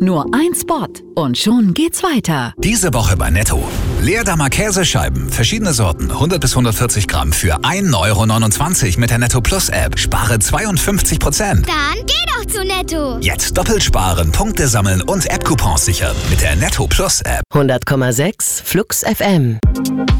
Nur ein Spot und schon geht's weiter. Diese Woche bei Netto. Leerdammer Käsescheiben, verschiedene Sorten, 100 bis 140 Gramm für 1,29 € mit der Netto Plus App. Spare 52%. Dann geh doch zu Netto. Jetzt doppelt sparen, Punkte sammeln und App-Coupons sichern mit der Netto Plus App. 100,6 Flux FM.